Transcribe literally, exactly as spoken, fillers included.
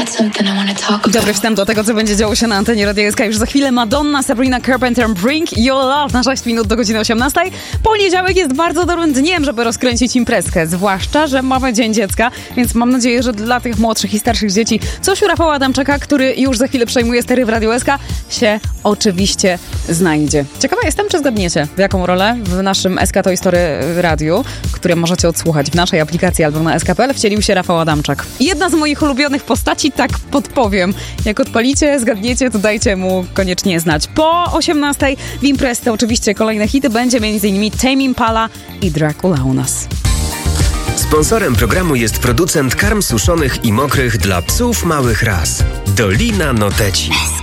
Dobry wstęp do tego, co będzie działo się na antenie Radia S K. Już za chwilę Madonna, Sabrina Carpenter, Bring Your Love na sześć minut do godziny osiemnastej. Poniedziałek jest bardzo dobrym dniem, żeby rozkręcić imprezkę. Zwłaszcza, że mamy Dzień Dziecka, więc mam nadzieję, że dla tych młodszych i starszych dzieci coś u Rafała Adamczaka, który już za chwilę przejmuje stery w Radio S K, się oczywiście znajdzie. Ciekawa jestem, czy zgadniecie, w jaką rolę w naszym S K Toy Story radiu, które możecie odsłuchać w naszej aplikacji albo na S K kropka P L, wcielił się Rafał Adamczak. Jedna z moich ulubionych postaci, tak podpowiem. Jak odpalicie, zgadniecie, to dajcie mu koniecznie znać. Po osiemnastej w imprezce oczywiście kolejne hity, będzie m.in. Tame Impala i Dracula u nas. Sponsorem programu jest producent karm suszonych i mokrych dla psów małych ras. Dolina Noteci.